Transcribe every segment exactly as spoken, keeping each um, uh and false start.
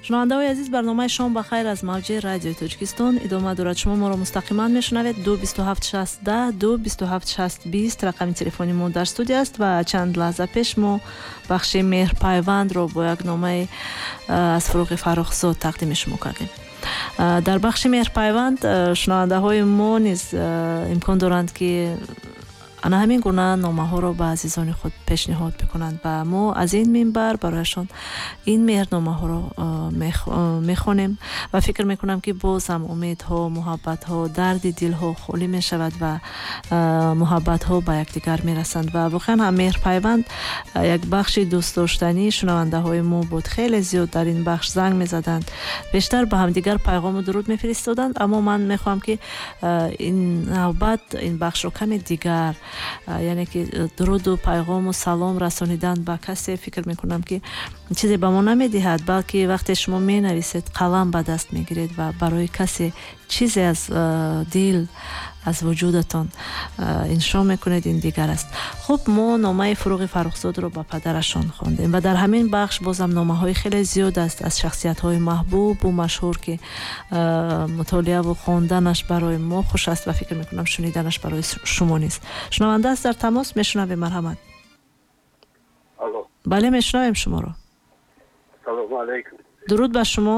шунавандаҳои азиз, барномаи шом ба хайр аз мавҷи радиои Тоҷикистон идома дорад. шумо моро мустақиман мешунавед. ду бисту ҳафт шастдаҳ ду бисту ҳафт шаст бист рақами телефони мо дар студия аст ва чанд лаҳза пеш мо бахши меҳрпайвандро бо як номаи аз фуруғи Фаррухзод тақдими шумо кардем. дар бахши меҳрпайванд шунавандаҳои мо низ имкон доранд ки ана ҳамин гуна номаҳоро ба азизони худ пешниҳод бикунанд ва мо аз ин минбар барояшон ин меҳрномаҳоро мехонем ва фикр мекунам ки боз ҳам умедҳо, муҳаббатҳо, дарди дилҳо холӣ мешавад ва муҳаббатҳо ба якдигар мерасанд ва воқеан ҳам меҳрпайванд як бахши дӯстдоштанӣ. шунавандаҳои мо буд хеле зиёд дар ин бахш занг мезаданд, бештар ба ҳамдигар пайғому дуруд мефиристоданд, аммо ман мехоҳам ки ин навбат ин бахшро каме дигар, яъне ки дуруду пайғому салом расонидан ба касе фикр мекунам ки чизе ба мо намедиҳад, балки вақте шумо менависед қалам ба даст мегиред ва барои касе чизе аз дил, аз вуҷудатон иншо мекунед, ин дигар аст. хуб, мо номаи Фуруғи Фаррухзодро ба падарашон хондем ва дар ҳамин бахш бозам номаҳои хеле зиёд аст аз шахсиятҳои маҳбубу машҳур ки мутолиаву хонданаш барои мо хуш аст ва фикр мекунам шуниданаш барои шумо низ. шунаванда аст дар тамос, мешунавем. марҳамат. алло. бале, мешунавем шуморо. салому алайкум. дуруд ба шумо.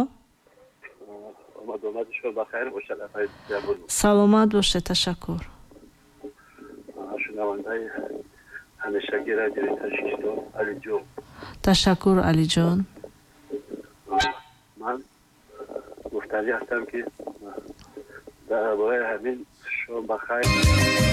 саломат боше. ташаккур. шунавандаи ҳамешагӣ радиои Тоҷикистон Алиҷон. ташаккур Алиҷон. ман муфтарӣ ҳастам ки дар бораи ҳамин шом ба хайр